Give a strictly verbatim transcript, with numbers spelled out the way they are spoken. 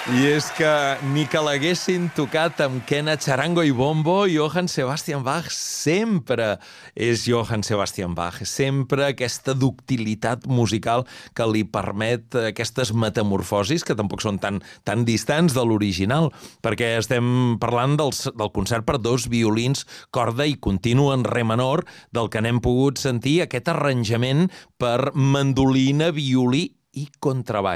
I és que ni que l'haguessin tocat amb quena, charango i bombo, Johann Sebastian Bach sempre és Johann Sebastian Bach. Sempre aquesta ductilitat musical que li permet aquestes metamorfosis, que tampoc són tan, tan distants de l'original, perquè estem parlant del, del concert per dos violins, corda i continu en re menor, del que n'hem pogut sentir aquest arranjament per mandolina, violí i contrabaix.